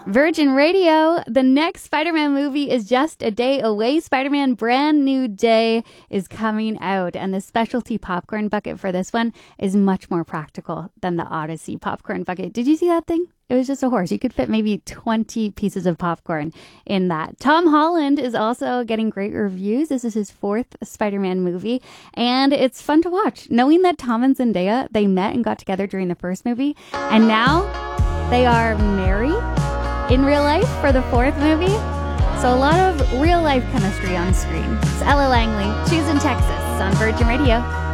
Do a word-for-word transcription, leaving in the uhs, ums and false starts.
Virgin Radio, the next Spider-Man movie is just a day away. Spider-Man Brand New Day is coming out, and the specialty popcorn bucket for this one is much more practical than the Odyssey popcorn bucket. Did you see that thing? It was just a horse. You could fit maybe twenty pieces of popcorn in that. Tom Holland is also getting great reviews. This is his fourth Spider-Man movie, and it's fun to watch. Knowing that Tom and Zendaya, they met and got together during the first movie, and now they are married in real life for the fourth movie. So a lot of real life chemistry on screen. It's Ella Langley, Choosing Texas on Virgin Radio.